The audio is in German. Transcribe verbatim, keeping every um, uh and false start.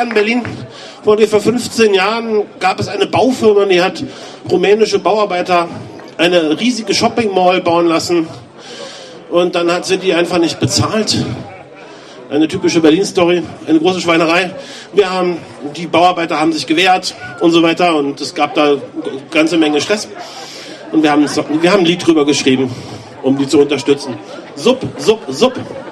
in Berlin. Vor ungefähr fünfzehn Jahren gab es eine Baufirma, die hat rumänische Bauarbeiter eine riesige Shopping Mall bauen lassen. Und dann hat sie die einfach nicht bezahlt. Eine typische Berlin-Story, eine große Schweinerei. Wir haben, die Bauarbeiter haben sich gewehrt und so weiter und es gab da eine ganze Menge Stress. Und wir haben, wir haben ein Lied drüber geschrieben, um die zu unterstützen. Sub, sub, sub.